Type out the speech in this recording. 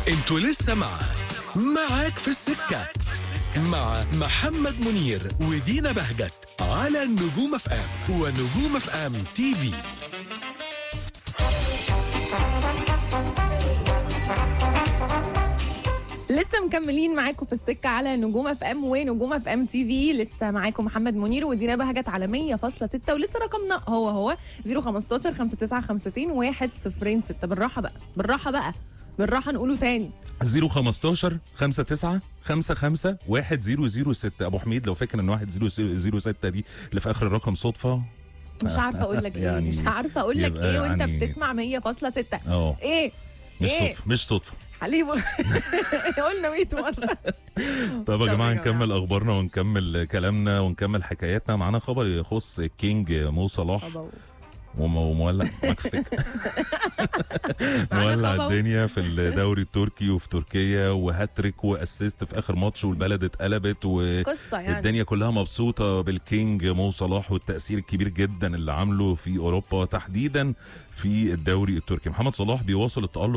انتوا لسه معاك في السكة مع محمد منير ودينا بهجت على نجوم اف ام ونجوم اف ام تي في. لسه مكملين معاكم في السكة على نجوم اف ام ونجوم اف ام تي في. لسه معاكم محمد منير ودينا بهجت على 100.6 ولسه رقمنا هو 015 5952 106. بالراحة نقوله تاني 015 59 55 1006. ابو حميد لو فاكر ان 1006 دي اللي في اخر الرقم صدفة مش عارفه اقول لك ايه مش عارفه اقول لك ايه وانت بتسمع 100.6 ايه مش صدفة حليب قلنا 100 مرة. طب يا جماعة نكمل أخبارنا ونكمل كلامنا ونكمل حكاياتنا. معانا خبر يخص الكينج مو صلاح ومولع معاك في السكة مولع الدنيا في الدوري التركي وفي تركيا وهاتريك واسيست في اخر ماتش والبلد اتقلبت والدنيا كلها مبسوطة بالكينج مو صلاح والتأثير الكبير جدا اللي عامله في أوروبا تحديدا في الدوري التركي. محمد صلاح بيواصل التألق